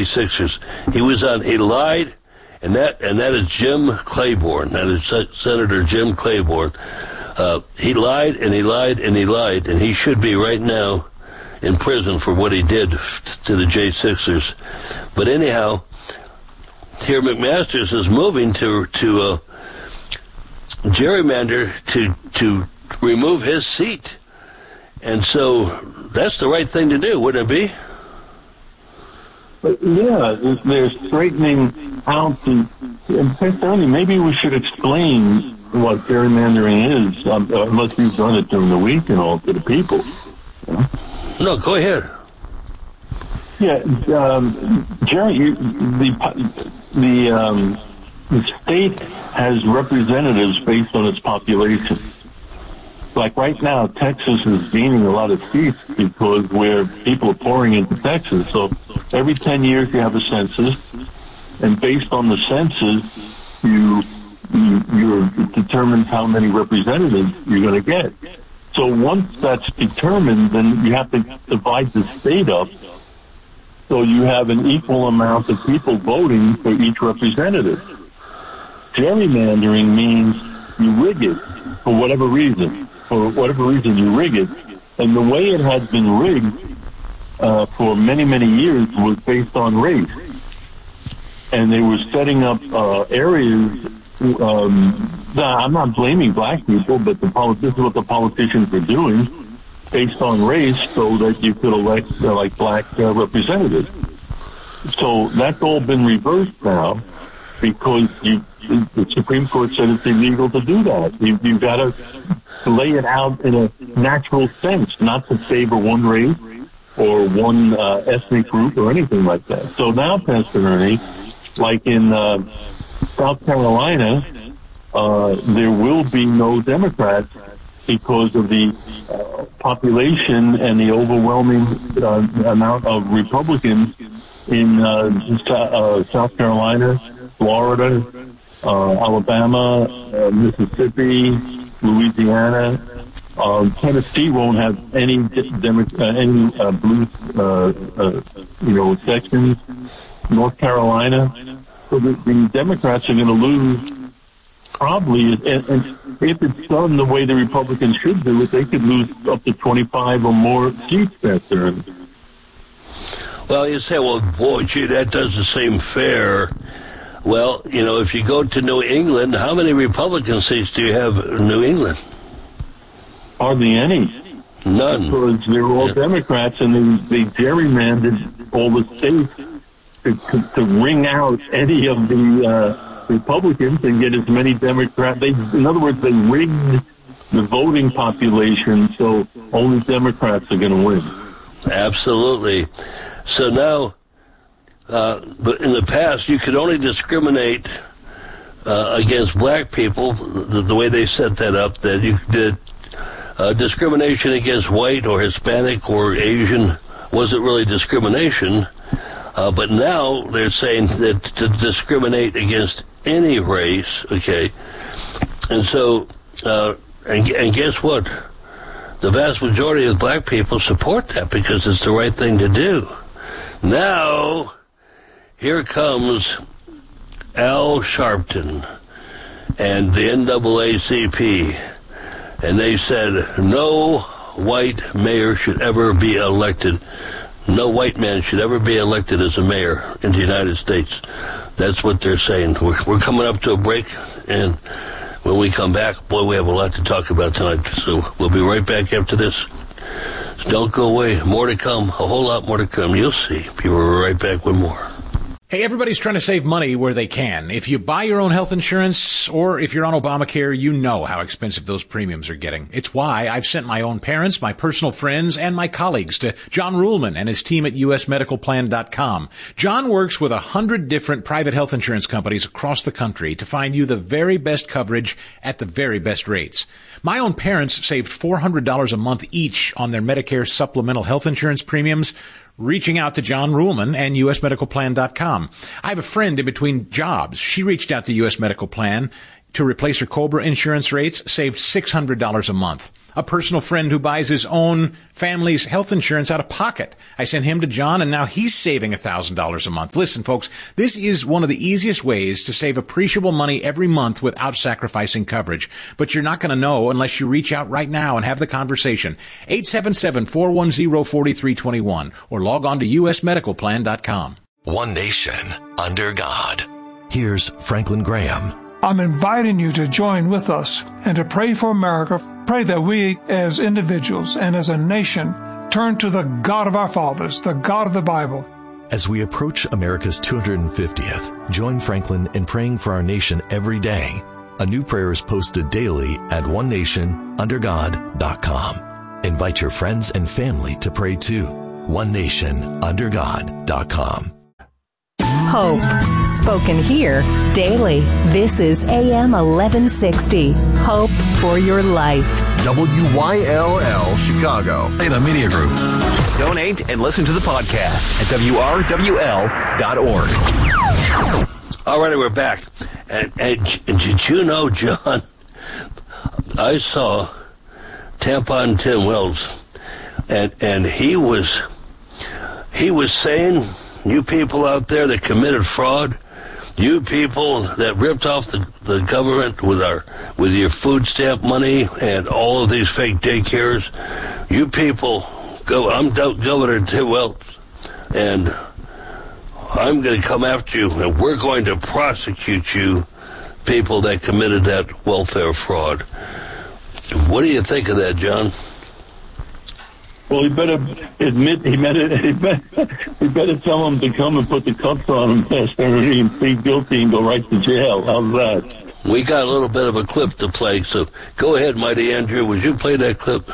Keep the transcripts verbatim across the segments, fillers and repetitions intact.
J Sixers. He was on, he lied, and that and that is Jim Claiborne. That is Senator Jim Claiborne. Uh, he lied, and he lied, and he lied, and he should be right now in prison for what he did to the J Sixers. But anyhow, here McMaster's is moving to to uh, gerrymander to to remove his seat, and so that's the right thing to do, wouldn't it be? But yeah, they're straightening out the. In fact, maybe we should explain what gerrymandering is, um, unless you've done it during the week and all to the people. You know? No, go ahead. Yeah, um, Jerry, you, the the um, the state has representatives based on its population. Like right now, Texas is gaining a lot of seats because where people are pouring into Texas. So every ten years you have a census, and based on the census, you you you're, it determines how many representatives you're going to get. So once that's determined, then you have to divide the state up so you have an equal amount of people voting for each representative. Gerrymandering means you rig it for whatever reason. For whatever reason, you rig it. And the way it had been rigged uh, for many, many years was based on race. And they were setting up uh, areas. Um, I'm not blaming black people, but the poli- this is what the politicians were doing, based on race, so that you could elect uh, like black uh, representatives. So that's all been reversed now, because you, the Supreme Court said it's illegal to do that. You, you've got to lay it out in a natural sense, not to favor one race or one uh, ethnic group or anything like that. So now, Pastor Ernie, like in uh, South Carolina, uh, there will be no Democrats because of the uh, population and the overwhelming uh, amount of Republicans in uh, uh, South Carolina, Florida, uh, Alabama, uh, Mississippi, Louisiana. Um, Tennessee won't have any Demo- uh, any uh, blue, uh, uh, you know, sections. North Carolina. So the, the Democrats are going to lose probably, and, and if it's done the way the Republicans should do it, they could lose up to twenty-five or more seats that term. Well, you say, well, boy, gee, that doesn't seem fair. Well, you know, if you go to New England, how many Republican seats do you have in New England? Hardly any. None. Because they're all yeah. Democrats, and they, they gerrymandered all the states to, to, to wring out any of the uh, Republicans and get as many Democrats. They, in other words, they rigged the voting population so only Democrats are going to win. Absolutely. So now, uh, but in the past, you could only discriminate uh, against black people, the, the way they set that up, that you did uh, discrimination against white or Hispanic or Asian wasn't really discrimination. Uh, but now they're saying that to discriminate against any race, okay, and so, uh, and, and guess what? The vast majority of black people support that because it's the right thing to do. Now, here comes Al Sharpton and the N double A C P, and they said no white mayor should ever be elected. No white man should ever be elected as a mayor in the United States. That's what they're saying. We're, we're coming up to a break, and when we come back, boy, we have a lot to talk about tonight. So we'll be right back after this. So don't go away. More to come. A whole lot more to come. You'll see. We'll be right back with more. Hey, everybody's trying to save money where they can. If you buy your own health insurance or if you're on Obamacare, you know how expensive those premiums are getting. It's why I've sent my own parents, my personal friends, and my colleagues to John Ruhlman and his team at U S medical plan dot com. John works with a hundred different private health insurance companies across the country to find you the very best coverage at the very best rates. My own parents saved four hundred dollars a month each on their Medicare supplemental health insurance premiums, reaching out to John Ruhlman and U S medical plan dot com. I have a friend in between jobs. She reached out to U S Medical Plan to replace her COBRA insurance rates saved six hundred dollars a month. A personal friend who buys his own family's health insurance out of pocket. I sent him to John, and now he's saving one thousand dollars a month. Listen, folks, this is one of the easiest ways to save appreciable money every month without sacrificing coverage. But you're not going to know unless you reach out right now and have the conversation. eight seven seven, four one zero, four three two one or log on to u s medical plan dot com. One nation under God. Here's Franklin Graham. I'm inviting you to join with us and to pray for America. Pray that we as individuals and as a nation turn to the God of our fathers, the God of the Bible. As we approach America's two hundred fiftieth, join Franklin in praying for our nation every day. A new prayer is posted daily at one nation under god dot com. Invite your friends and family to pray too. one nation under god dot com. Hope, spoken here daily. This is A M eleven sixty. Hope for your life. W Y L L Chicago. Data Media Group. Donate and listen to the podcast at W R W L dot org. All right, we're back. And, and, and did you know, John, I saw Tampon Tim Wells, and and he was he was saying, you people out there that committed fraud, you people that ripped off the, the government with our with your food stamp money and all of these fake daycares, you people, go. I'm Governor Tim Wells, and I'm going to come after you, and we're going to prosecute you, people that committed that welfare fraud. What do you think of that, John? Well, he better admit he better he better, he better tell him to come and put the cuffs on him faster and plead guilty and go right to jail. How's that? We got a little bit of a clip to play, so go ahead, Mighty Andrew. Would you play that clip?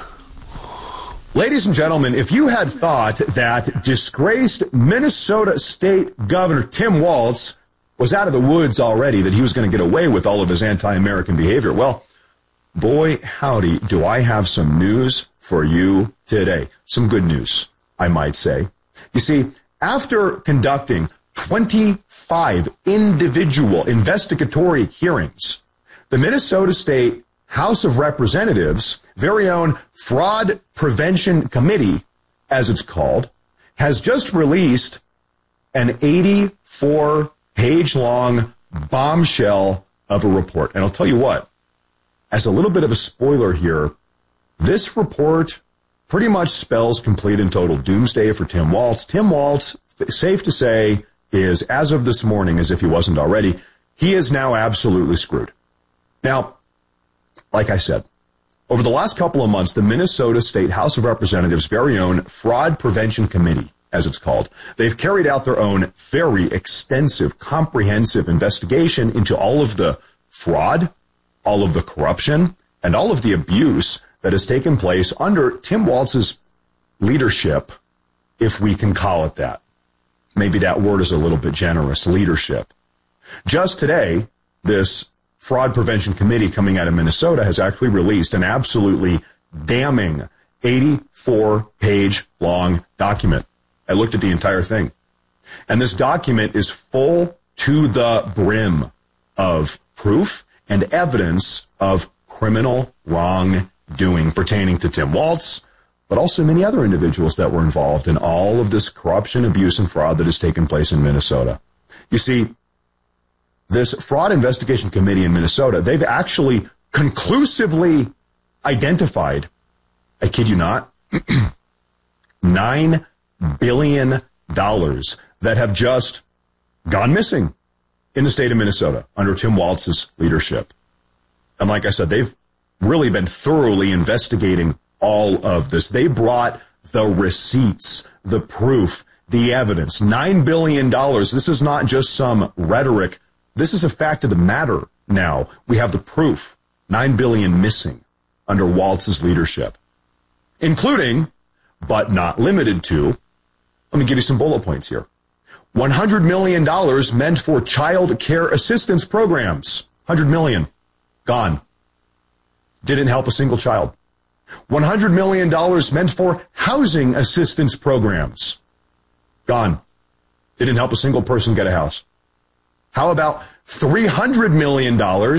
Ladies and gentlemen, if you had thought that disgraced Minnesota State Governor Tim Walz was out of the woods already, that he was going to get away with all of his anti-American behavior, well, boy, howdy, do I have some news for you today. Some good news, I might say. You see, after conducting twenty-five individual investigatory hearings, the Minnesota State House of Representatives' very own Fraud Prevention Committee, as it's called, has just released an eighty-four page long bombshell of a report. And I'll tell you what, as a little bit of a spoiler here, this report pretty much spells complete and total doomsday for Tim Walz. Tim Walz, safe to say, is, as of this morning, as if he wasn't already, he is now absolutely screwed. Now, like I said, over the last couple of months, the Minnesota State House of Representatives' very own Fraud Prevention Committee, as it's called, they've carried out their own very extensive, comprehensive investigation into all of the fraud, all of the corruption, and all of the abuse that has taken place under Tim Walz's leadership, if we can call it that. Maybe that word is a little bit generous, leadership. Just today, this Fraud Prevention Committee coming out of Minnesota has actually released an absolutely damning eighty-four page long document. I looked at the entire thing. And this document is full to the brim of proof and evidence of criminal wrongdoing pertaining to Tim Walz, but also many other individuals that were involved in all of this corruption, abuse, and fraud that has taken place in Minnesota. You see, this Fraud Investigation Committee in Minnesota, they've actually conclusively identified, I kid you not, nine billion dollars that have just gone missing in the state of Minnesota under Tim Walz's leadership. And like I said, they've really been thoroughly investigating all of this. They brought the receipts, the proof, the evidence. nine billion dollars. This is not just some rhetoric. This is a fact of the matter now. We have the proof. nine billion dollars missing under Walz's leadership, including, but not limited to, let me give you some bullet points here. one hundred million dollars meant for child care assistance programs. one hundred million dollars. Gone. Didn't help a single child. one hundred million dollars meant for housing assistance programs. Gone. Didn't help a single person get a house. How about three hundred million dollars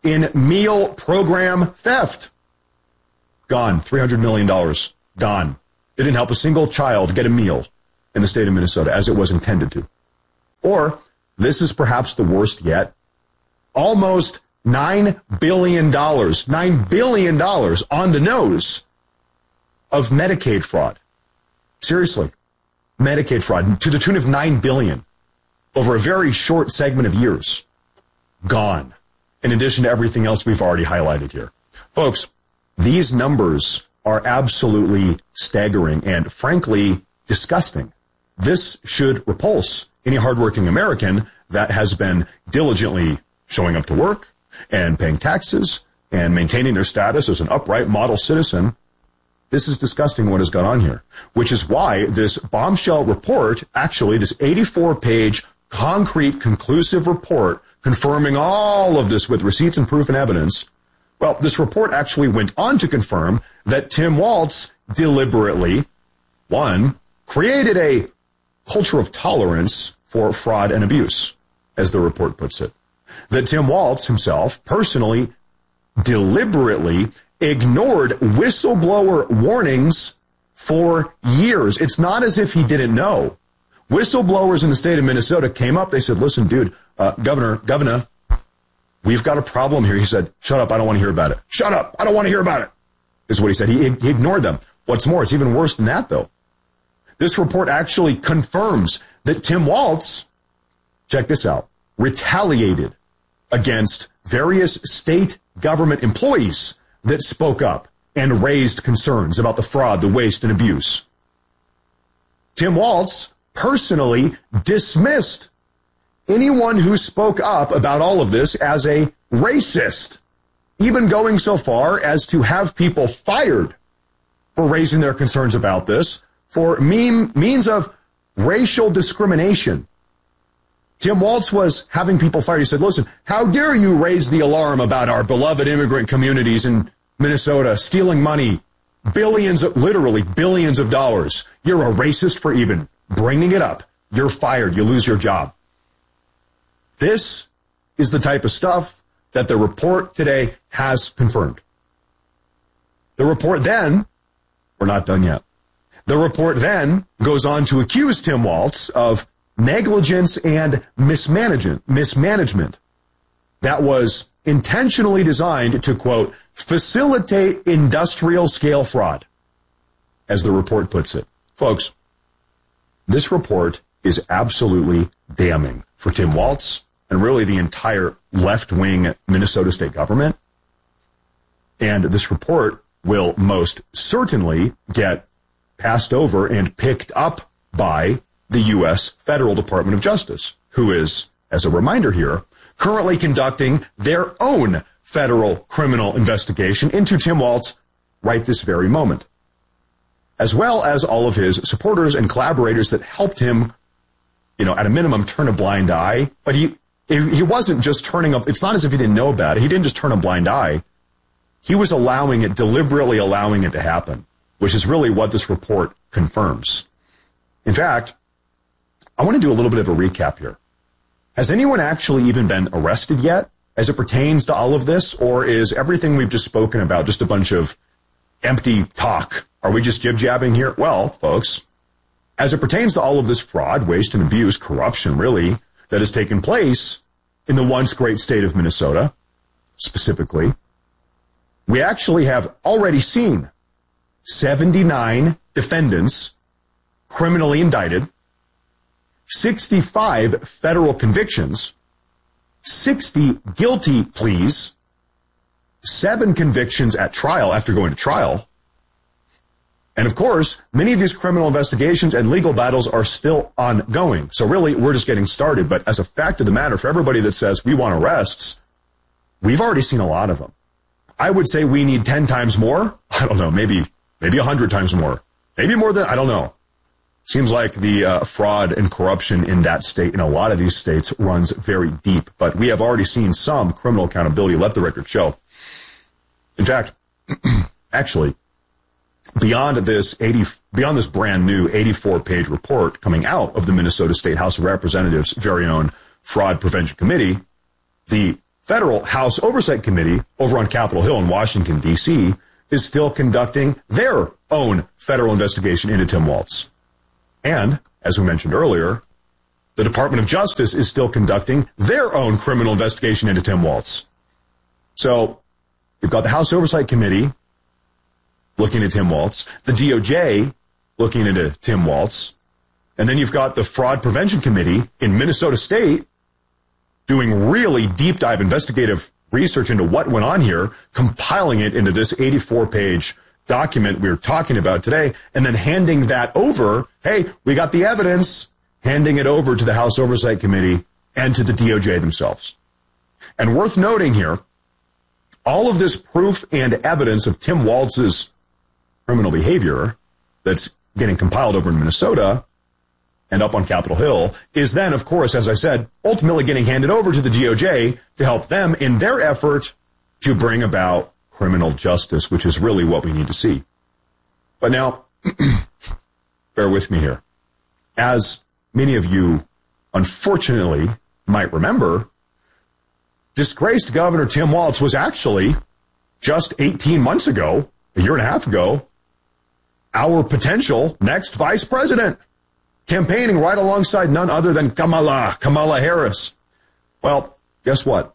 in meal program theft. Gone. three hundred million dollars. Gone. It didn't help a single child get a meal in the state of Minnesota as it was intended to. Or, this is perhaps the worst yet, almost nine billion dollars, nine billion dollars on the nose of Medicaid fraud. Seriously, Medicaid fraud to the tune of nine billion dollars over a very short segment of years. Gone. In addition to everything else we've already highlighted here. Folks, these numbers are absolutely staggering and, frankly, disgusting. This should repulse any hardworking American that has been diligently showing up to work and paying taxes and maintaining their status as an upright model citizen. This is disgusting what has gone on here, which is why this bombshell report, actually this eighty-four page concrete conclusive report confirming all of this with receipts and proof and evidence, well, this report actually went on to confirm that Tim Walz deliberately, one, created a culture of tolerance for fraud and abuse, as the report puts it. That Tim Walz himself personally, deliberately ignored whistleblower warnings for years. It's not as if he didn't know. Whistleblowers in the state of Minnesota came up. They said, listen, dude, uh, governor, governor, we've got a problem here. He said, shut up. I don't want to hear about it. Shut up. I don't want to hear about it, is what he said. He, he ignored them. What's more, it's even worse than that, though. This report actually confirms that Tim Walz, check this out, retaliated against various state government employees that spoke up and raised concerns about the fraud, the waste, and abuse. Tim Walz personally dismissed anyone who spoke up about all of this as a racist, even going so far as to have people fired for raising their concerns about this for mean, means of racial discrimination. Tim Walz was having people fired. He said, listen, how dare you raise the alarm about our beloved immigrant communities in Minnesota stealing money, billions, of, literally billions of dollars. You're a racist for even bringing it up. You're fired. You lose your job. This is the type of stuff that the report today has confirmed. The report then, we're not done yet. The report then goes on to accuse Tim Walz of negligence and mismanagement, mismanagement that was intentionally designed to, quote, facilitate industrial scale fraud, as the report puts it. Folks, this report is absolutely damning for Tim Walz and really the entire left-wing Minnesota state government. And this report will most certainly get passed over and picked up by the U S Federal Department of Justice, who is, as a reminder here, currently conducting their own federal criminal investigation into Tim Walz right this very moment, as well as all of his supporters and collaborators that helped him, you know, at a minimum, turn a blind eye. But he he wasn't just turning up. It's not as if he didn't know about it. He didn't just turn a blind eye. He was allowing it, deliberately allowing it to happen, which is really what this report confirms. In fact, I want to do a little bit of a recap here. Has anyone actually even been arrested yet as it pertains to all of this? Or is everything we've just spoken about just a bunch of empty talk? Are we just jib-jabbing here? Well, folks, as it pertains to all of this fraud, waste, and abuse, corruption, really, that has taken place in the once great state of Minnesota, specifically, we actually have already seen seventy-nine defendants criminally indicted, sixty-five federal convictions, sixty guilty pleas, seven convictions at trial after going to trial. And of course, many of these criminal investigations and legal battles are still ongoing. So really, we're just getting started. But as a fact of the matter, for everybody that says we want arrests, we've already seen a lot of them. I would say we need ten times more. I don't know, maybe maybe one hundred times more. Maybe more than, I don't know. Seems like the uh, fraud and corruption in that state, in a lot of these states, runs very deep. But we have already seen some criminal accountability, let the record show. In fact, actually, beyond this eighty, beyond this brand new eighty-four page report coming out of the Minnesota State House of Representatives' very own Fraud Prevention Committee, the federal House Oversight Committee over on Capitol Hill in Washington, D C is still conducting their own federal investigation into Tim Walz. And, as we mentioned earlier, the Department of Justice is still conducting their own criminal investigation into Tim Walz. So, you've got the House Oversight Committee looking at Tim Walz, the D O J looking into Tim Walz, and then you've got the Fraud Prevention Committee in Minnesota State doing really deep dive investigative research into what went on here, compiling it into this eighty-four page document we were talking about today, and then handing that over. Hey, we got the evidence, handing it over to the House Oversight Committee and to the D O J themselves. And worth noting here, all of this proof and evidence of Tim Walz's criminal behavior that's getting compiled over in Minnesota and up on Capitol Hill is then, of course, as I said, ultimately getting handed over to the D O J to help them in their effort to bring about criminal justice, which is really what we need to see. But now, bear with me here. As many of you, unfortunately, might remember, disgraced Governor Tim Walz was actually, just eighteen months ago, a year and a half ago, our potential next vice president, campaigning right alongside none other than Kamala, Kamala Harris. Well, guess what?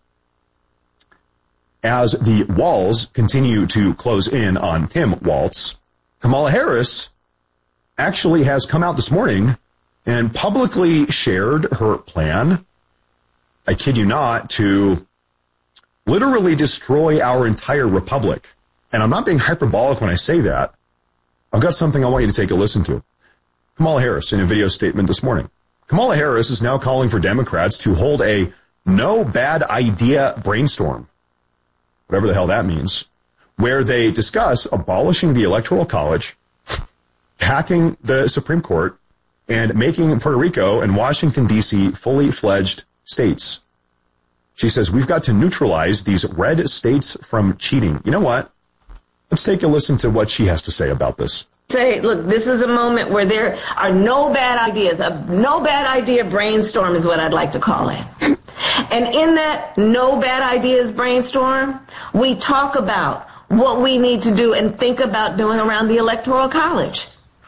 As the walls continue to close in on Tim Walz, Kamala Harris actually has come out this morning and publicly shared her plan, I kid you not, to literally destroy our entire republic. And I'm not being hyperbolic when I say that. I've got something I want you to take a listen to. Kamala Harris in a video statement this morning. Kamala Harris is now calling for Democrats to hold a no bad idea brainstorm, whatever the hell that means, where they discuss abolishing the Electoral College, hacking the Supreme Court, and making Puerto Rico and Washington, D C fully fledged states. She says, we've got to neutralize these red states from cheating. You know what? Let's take a listen to what she has to say about this. Say, look, this is a moment where there are no bad ideas. A no bad idea brainstorm is what I'd like to call it. And in that no bad ideas brainstorm, we talk about what we need to do and think about doing around the Electoral College.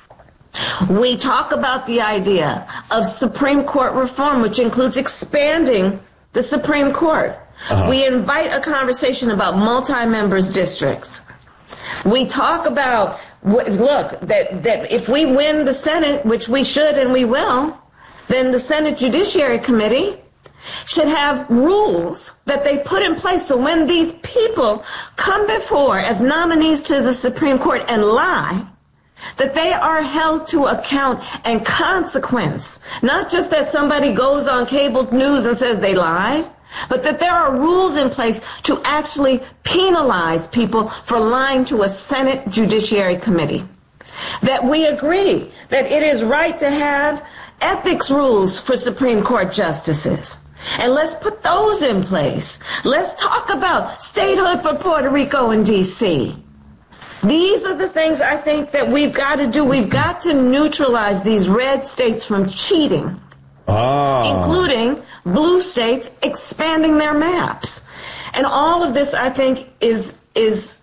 We talk about the idea of Supreme Court reform, which includes expanding the Supreme Court. Uh-huh. We invite a conversation about multi-members districts. We talk about, look, that, that if we win the Senate, which we should and we will, then the Senate Judiciary Committee should have rules that they put in place so when these people come before as nominees to the Supreme Court and lie, that they are held to account and consequence. Not just that somebody goes on cable news and says they lied, but that there are rules in place to actually penalize people for lying to a Senate Judiciary Committee. That we agree that it is right to have ethics rules for Supreme Court justices. And let's put those in place. Let's talk about statehood for Puerto Rico and D C. These are the things I think that we've got to do. We've got to neutralize these red states from cheating, ah. including blue states expanding their maps. And all of this, I think, is, is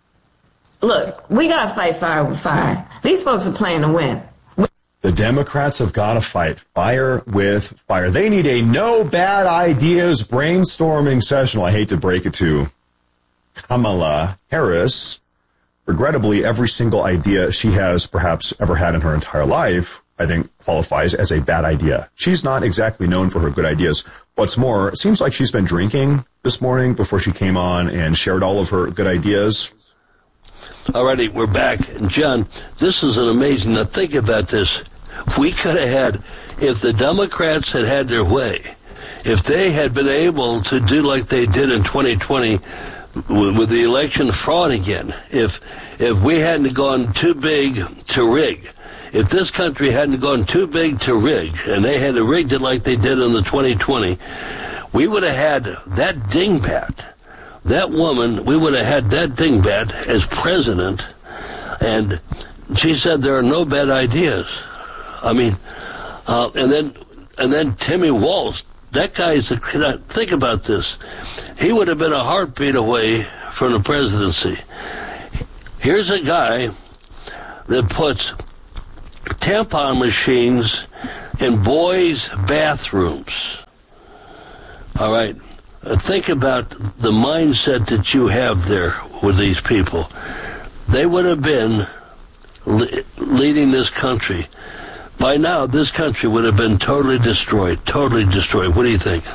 look, we got to fight fire with fire. These folks are playing to win. The Democrats have got to fight fire with fire. They need a no bad ideas brainstorming session. Well, I hate to break it to Kamala Harris. Regrettably, every single idea she has perhaps ever had in her entire life, I think, qualifies as a bad idea. She's not exactly known for her good ideas. What's more, it seems like she's been drinking this morning before she came on and shared all of her good ideas. Alrighty, we're back. And John, this is an amazing, now think about this. We could have had, if the Democrats had had their way, if they had been able to do like they did in twenty twenty with, with the election fraud again, if if we hadn't gone too big to rig, if this country hadn't gone too big to rig, and they had rigged it like they did in the twenty twenty, we would have had that dingbat, that woman, we would have had that dingbat as president, and she said there are no bad ideas. I mean, uh, and then and then Timmy Walz that guy's, a, think about this. He would have been a heartbeat away from the presidency. Here's a guy that puts tampon machines in boys' bathrooms. All right. Think about the mindset that you have there with these people. They would have been le- leading this country. By now, this country would have been totally destroyed, totally destroyed. What do you think?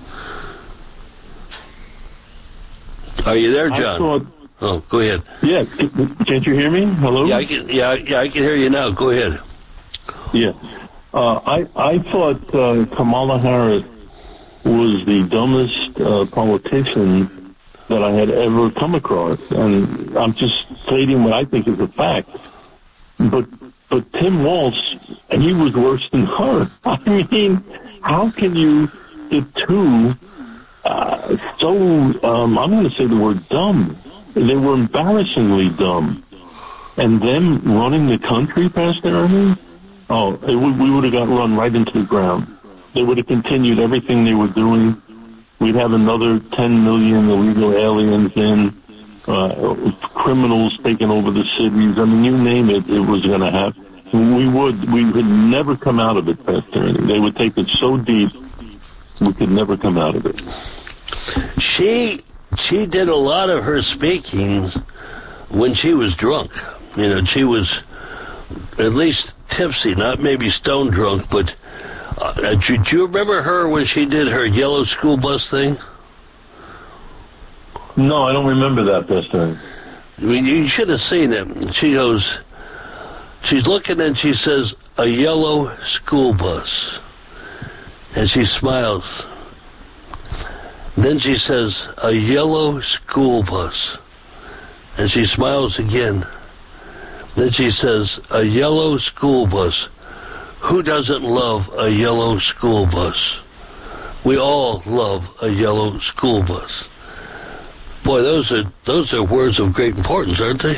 Are you there, John? Thought, oh, go ahead. Yeah, can't you hear me? Hello? Yeah, I can, yeah, yeah, I can hear you now. Go ahead. Yeah. Uh, I, I thought uh, Kamala Harris was the dumbest uh, politician that I had ever come across. And I'm just stating what I think is a fact. But but Tim Walz, he was worse than her. I mean, how can you, the two, uh, so, um, I'm going to say the word dumb. They were embarrassingly dumb. And them running the country, Pastor Ernie, oh, it, we would have got run right into the ground. They would have continued everything they were doing. We'd have another ten million illegal aliens in, uh, criminals taking over the cities. I mean, you name it, it was going to happen. We would, we would never come out of it, Pastor. They would take it so deep, we could never come out of it. She, she did a lot of her speaking when she was drunk. You know, she was at least tipsy, not maybe stone drunk, but uh, do, do you remember her when she did her yellow school bus thing? No, I don't remember that, Pastor. I mean, you should have seen it. She goes, she's looking and she says, a yellow school bus. And she smiles. Then she says, a yellow school bus. And she smiles again. Then she says, a yellow school bus. Who doesn't love a yellow school bus? We all love a yellow school bus. Boy, those are those are words of great importance, aren't they?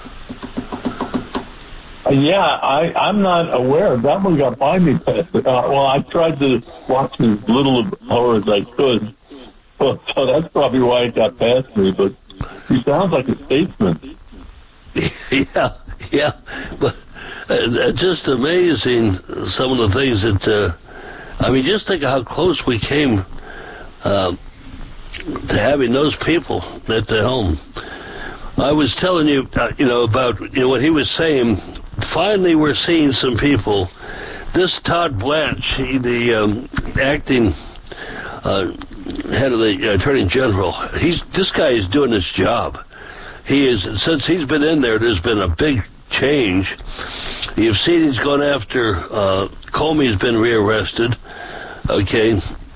Uh, yeah, I, I'm not aware. That one got by me, Pastor. Uh, well, I tried to watch as little of her as I could. Well, so that's probably why it got past me, but he sounds like a statesman. Yeah, yeah. But uh, just amazing, some of the things that, uh, I mean, just think of how close we came uh, to having those people at the helm. I was telling you, uh, you know, about, you know, what he was saying. Finally, we're seeing some people. This Todd Blanche, he, the um, acting uh, head of the Attorney General, he's this guy is doing his job. He is, since he's been in there, there's been a big change. You've seen he's gone after uh, Comey's been rearrested, okay,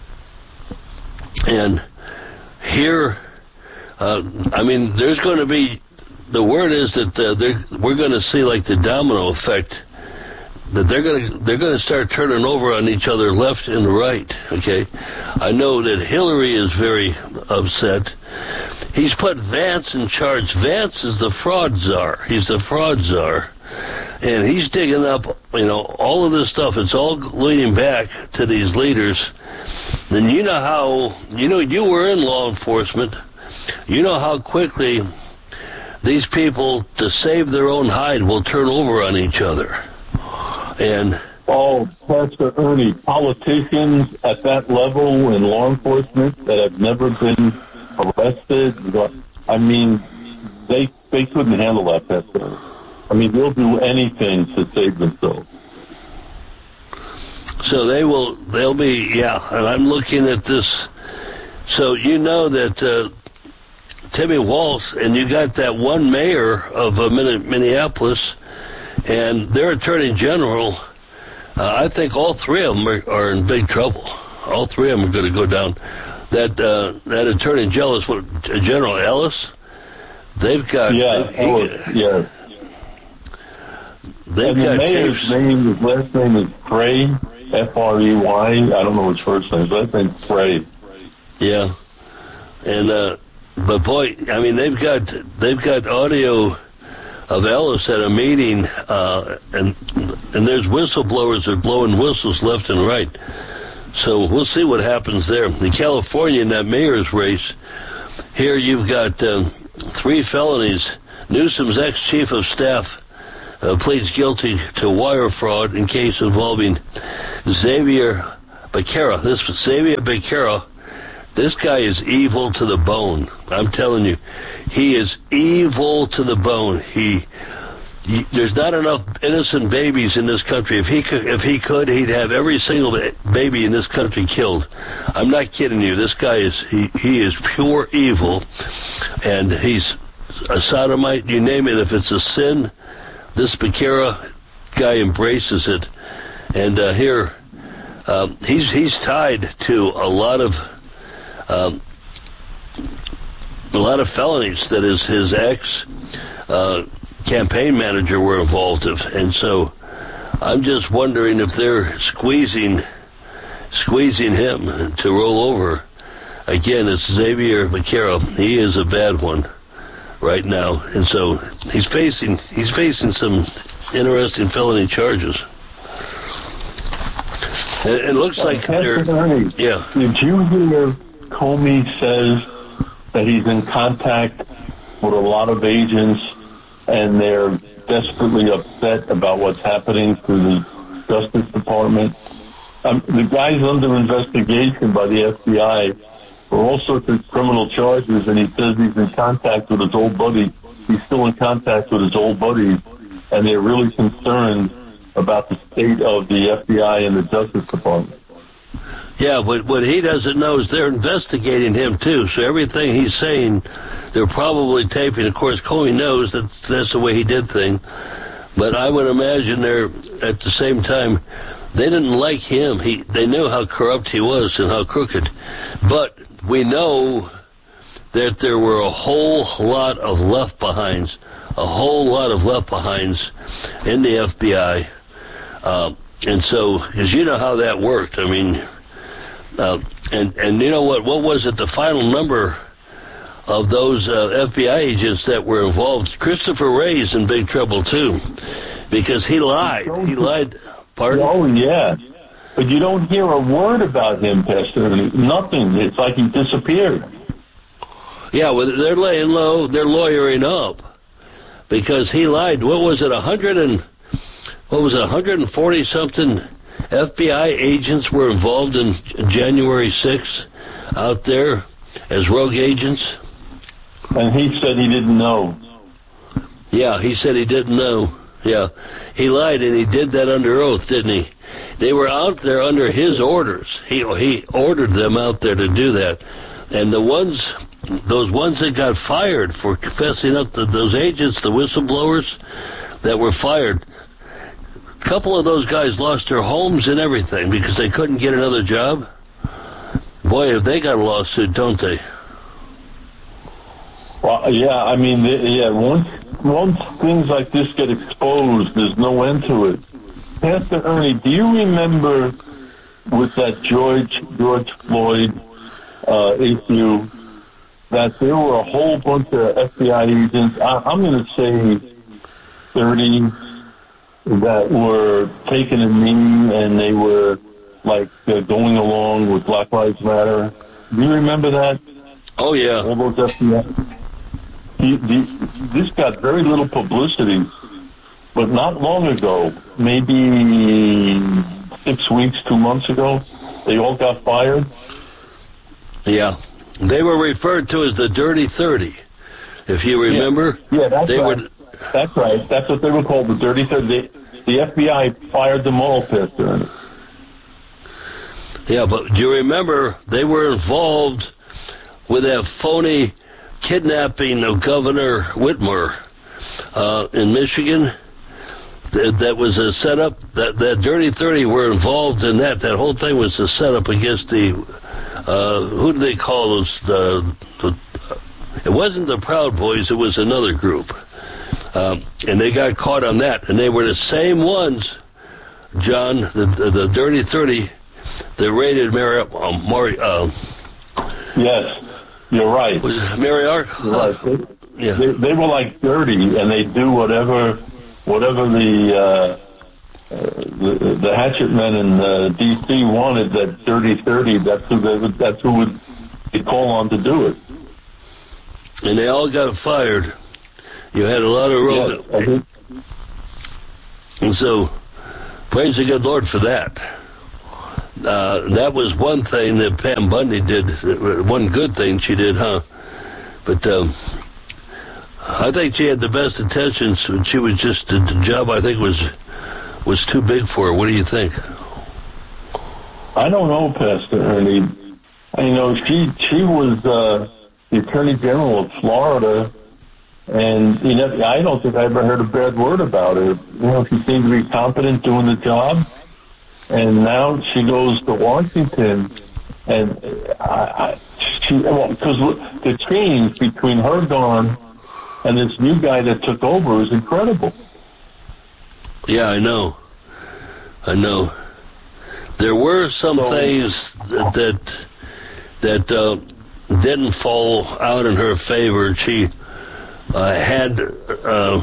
and here, uh, I mean, there's going to be. The word is that uh, we're going to see like the domino effect. That they're going to they're going to start turning over on each other left and right. Okay, I know that Hillary is very upset. He's put Vance in charge. Vance is the fraud czar. He's the fraud czar, and he's digging up, you know, all of this stuff. It's all leading back to these leaders. Then you know how you know you were in law enforcement. You know how quickly these people, to save their own hide, will turn over on each other. And oh, Pastor Ernie, politicians at that level in law enforcement that have never been arrested, I mean, they they couldn't handle that, Pastor Ernie. I mean, they'll do anything to save themselves. So they will, they'll be, yeah, and I'm looking at this. So you know that uh, Timmy Walz, and you got that one mayor of uh, Minneapolis, and their attorney general, uh, I think all three of them are, are in big trouble. All three of them are going to go down. That uh, that attorney general, what, General Ellis, they've got... Yeah, they've, Ellis, he, yeah. They've and got the mayor's tapes. name, his last name is Frey, F R E Y. I don't know his first name, but I think Frey. Yeah. And... uh But boy, I mean, they've got they've got audio of Ellis at a meeting, uh, and and there's whistleblowers that are blowing whistles left and right. So we'll see what happens there. In California, in that mayor's race, here you've got um, three felonies. Newsom's ex-chief of staff uh, pleads guilty to wire fraud in case involving Xavier Becerra. This Xavier Becerra, this guy is evil to the bone. I'm telling you, he is evil to the bone. He, he there's not enough innocent babies in this country. If he could, if he could, he'd have every single baby in this country killed. I'm not kidding you. This guy is he he is pure evil, and he's a sodomite. You name it. If it's a sin, this Becerra guy embraces it. And uh, here, um, he's he's tied to a lot of um, a lot of felonies that his his ex uh, campaign manager were involved in, and so I'm just wondering if they're squeezing squeezing him to roll over. Again, it's Xavier Becerra. He is a bad one right now, and so he's facing he's facing some interesting felony charges. It, it looks like uh, they're Ernie, yeah. Did you hear Comey says that he's in contact with a lot of agents and they're desperately upset about what's happening to the Justice Department? Um, the guy's under investigation by the F B I for all sorts of criminal charges, and he says he's in contact with his old buddy. He's still in contact with his old buddies, and they're really concerned about the state of the F B I and the Justice Department. Yeah, but what he doesn't know is they're investigating him, too. So everything he's saying, they're probably taping. Of course, Comey knows that that's the way he did things. But I would imagine they're, at the same time, they didn't like him. He, they knew how corrupt he was and how crooked. But we know that there were a whole lot of left-behinds, a whole lot of left-behinds in the F B I. Uh, and so, because you know how that worked. I mean... Uh, and, and you know what, what was it, the final number of those uh, F B I agents that were involved? Christopher Wray's in big trouble, too, because he lied. He lied. Pardon? Oh, yeah. But you don't hear a word about him, Pastor. Nothing. It's like he disappeared. Yeah, well, they're laying low. They're lawyering up because he lied. What was it, one hundred and, what was it, one hundred forty something F B I agents were involved in January sixth out there as rogue agents? And he said he didn't know. Yeah, he said he didn't know. Yeah, he lied, and he did that under oath, didn't he? They were out there under his orders. He he ordered them out there to do that. And the ones, those ones that got fired for confessing up to those agents, the whistleblowers that were fired, a couple of those guys lost their homes and everything because they couldn't get another job. Boy, have they got a lawsuit, don't they? Well, yeah, I mean, yeah, once, once things like this get exposed, there's no end to it. Pastor Ernie, do you remember with that George George Floyd uh, issue that there were a whole bunch of F B I agents, I, I'm going to say thirty, that were taking a knee and they were like uh, going along with Black Lives Matter? Do you remember that? Oh, yeah. All those F B I. He, he, this got very little publicity, but not long ago, maybe six weeks, two months ago, they all got fired. Yeah. They were referred to as the Dirty thirty, if you remember. Yeah, yeah that's they right. Were... That's right. That's what they were called, the Dirty thirty. They, the F B I fired them all, Pastor. Yeah, but do you remember they were involved with that phony kidnapping of Governor Whitmer uh, in Michigan? That, that was a setup. That that Dirty thirty were involved in that. That whole thing was a setup against the uh, who do they call those? The, the, it wasn't the Proud Boys. It was another group, um, and they got caught on that. And they were the same ones, John, the the, the Dirty thirty, that raided Mary. Uh, Mari, uh, yes. You're right. Was it Mary Ark? Right. They, yeah. They, they were like dirty, and they do whatever, whatever the uh, the, the hatchet men in uh, D C wanted that dirty thirty. That's who they would, that's who would be called on to do it. And they all got fired. You had a lot of road. Yes, and so, praise the good Lord for that. Uh, that was one thing that Pam Bundy did, one good thing she did, huh? But um, I think she had the best intentions. She was just, the job I think was was too big for her. What do you think? I don't know, Pastor Ernie. You know, she, she was uh, the Attorney General of Florida, and you know, I don't think I ever heard a bad word about her. You know, she seemed to be competent doing the job. And now she goes to Washington, and I, I, she, well, because the change between her gone and this new guy that took over is incredible. Yeah, I know. I know. There were some so, things that that, that uh, didn't fall out in her favor. She uh, had uh,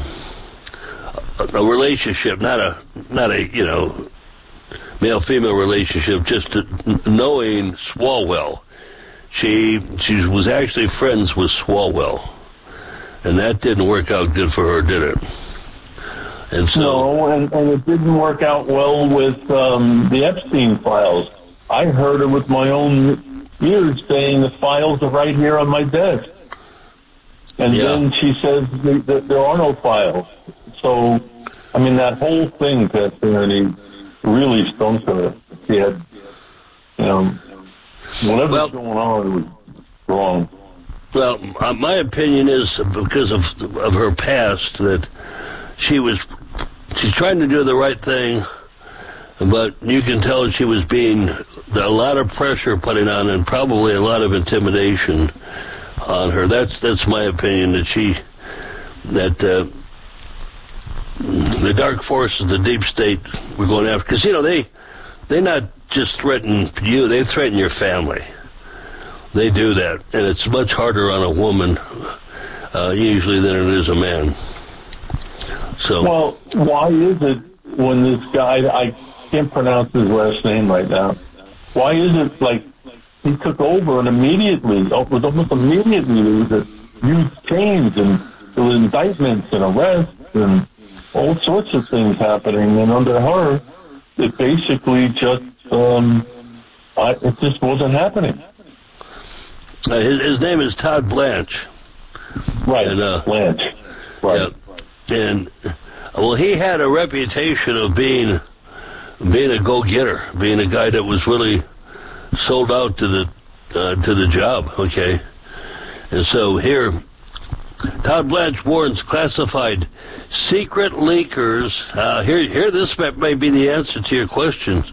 a relationship, not a not a you know. male-female relationship, just knowing Swalwell. She she was actually friends with Swalwell, and that didn't work out good for her, did it? And so, no, and, and it didn't work out well with um, the Epstein files. I heard her with my own ears saying the files are right here on my desk. And yeah. then she says that there are no files. So, I mean, that whole thing, Pastor Ernie, really stunk her. She had, you know, whatever's well, going on was wrong. Well, uh, my opinion is because of of her past that she was, she's trying to do the right thing, but you can tell she was being, a lot of pressure putting on and probably a lot of intimidation on her. That's that's my opinion, that she, that, uh, the dark forces, the deep state, were going after, because, you know, they they not just threaten you, they threaten your family. They do that, and it's much harder on a woman uh, usually than it is a man. So, well, why is it when this guy, I can't pronounce his last name right now, why is it like he took over and immediately, it was almost immediately, there was a huge change, and there were indictments and arrests and all sorts of things happening, and under her, it basically just, um, I, it just wasn't happening. Uh, his, his name is Todd Blanche. Right, and, uh, Blanche. Right. Yeah, and, well, he had a reputation of being, being a go-getter, being a guy that was really sold out to the, uh, to the job, okay? And so here, Todd Blanche warns classified secret leakers. Uh, here, here, this may be the answer to your questions.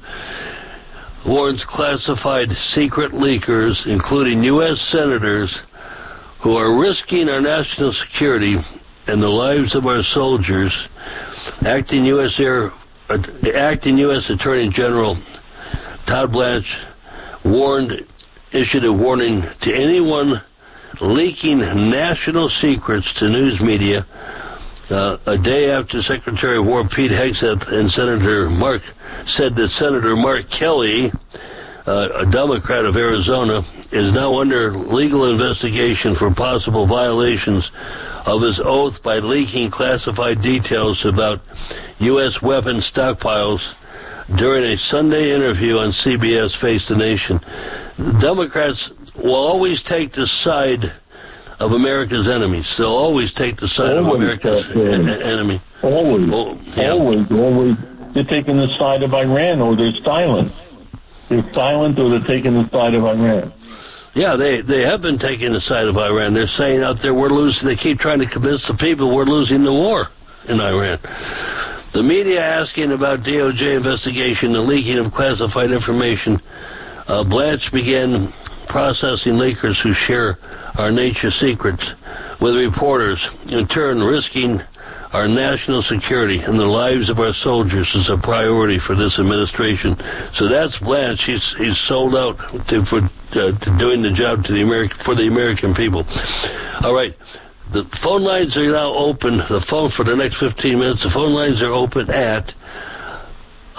Warns classified secret leakers, including U S senators, who are risking our national security and the lives of our soldiers. Acting U S Air, uh, acting U S Attorney General Todd Blanche warned, issued a warning to anyone leaking national secrets to news media uh, a day after Secretary of War Pete Hegseth and Senator Mark said that Senator Mark Kelly, uh, a Democrat of Arizona, is now under legal investigation for possible violations of his oath by leaking classified details about U S weapons stockpiles during a Sunday interview on C B S Face the Nation. Democrats will always take the side of America's enemies. They'll always take the side always, of America's en- enemy. Always, oh, yeah. always, always. They're taking the side of Iran, or they're silent. They're silent, or they're taking the side of Iran. Yeah, they, they have been taking the side of Iran. They're saying out there we're losing. They keep trying to convince the people we're losing the war in Iran. The media asking about D O J investigation, the leaking of classified information. Uh, Blanche began processing leakers who share our nation's secrets with reporters, in turn risking our national security and the lives of our soldiers is a priority for this administration. So that's Blanche. He's he's sold out to for uh, to doing the job to the American for the American people. All right, the phone lines are now open. The phone for the next fifteen minutes. The phone lines are open at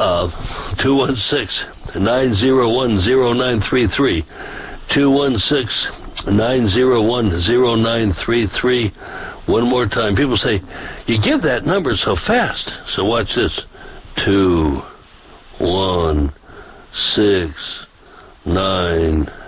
uh, two one six, nine zero one, zero nine three three. two one six, nine zero one, zero nine three three. One more time. People say, you give that number so fast. So watch this. two one six nine